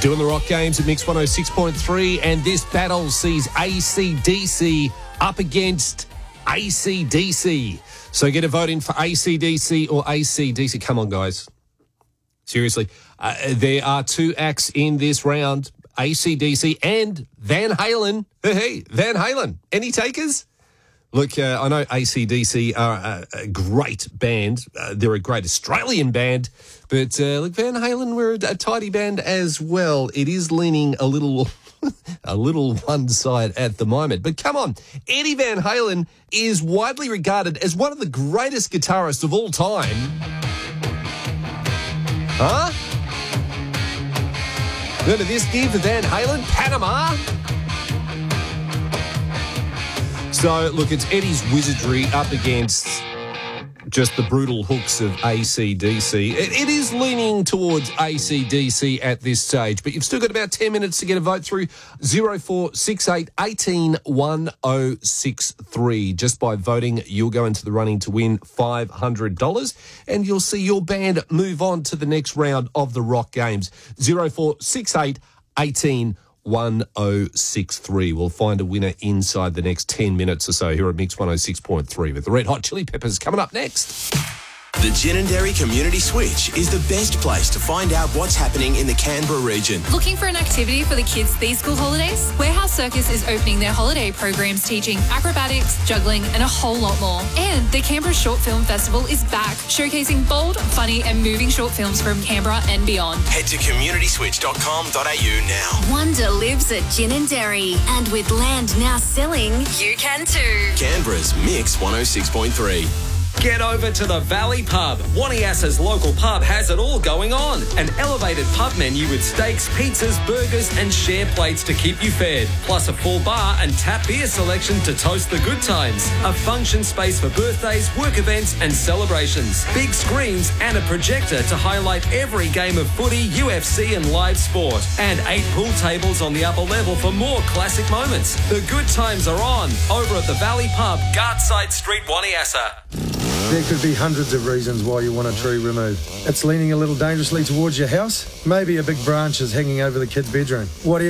Doing the Rock Games at Mix 106.3, and this battle sees AC/DC up against AC/DC. So get a vote in for AC/DC or AC/DC. Come on, guys. Seriously. There are two acts in this round, AC/DC and Van Halen. Hey, Van Halen. Any takers? Look, I know AC/DC are a great band. They're a great Australian band. But look, Van Halen, we're a tidy band as well. It is leaning a little one side at the moment. But come on, Eddie Van Halen is widely regarded as one of the greatest guitarists of all time. Huh? None of this give Van Halen, Panama. So, look, it's Eddie's wizardry up against just the brutal hooks of AC/DC. It is leaning towards AC/DC at this stage, but you've still got about 10 minutes to get a vote through. 0468 18 1063. Just by voting, you'll go into the running to win $500, and you'll see your band move on to the next round of the Rock Games. 0468 18 1063. We'll find a winner inside the next 10 minutes or so here at Mix 106.3 with the Red Hot Chili Peppers coming up next. The Ginninderry Community Switch is the best place to find out what's happening in the Canberra region. Looking for an activity for the kids these school holidays? Warehouse Circus is opening their holiday programs teaching acrobatics, juggling and a whole lot more. And the Canberra Short Film Festival is back, showcasing bold, funny and moving short films from Canberra and beyond. Head to communityswitch.com.au now. Wonder lives at Ginninderry, and with land now selling, you can too. Canberra's Mix 106.3. Get over to the Valley Pub. Waniasa's local pub has it all going on. An elevated pub menu with steaks, pizzas, burgers and share plates to keep you fed. Plus a full bar and tap beer selection to toast the good times. A function space for birthdays, work events and celebrations. Big screens and a projector to highlight every game of footy, UFC and live sport. And 8 pool tables on the upper level for more classic moments. The good times are on over at the Valley Pub, Gartside Street, Waniasa. There could be hundreds of reasons why you want a tree removed. It's leaning a little dangerously towards your house. Maybe a big branch is hanging over the kid's bedroom. Whatever.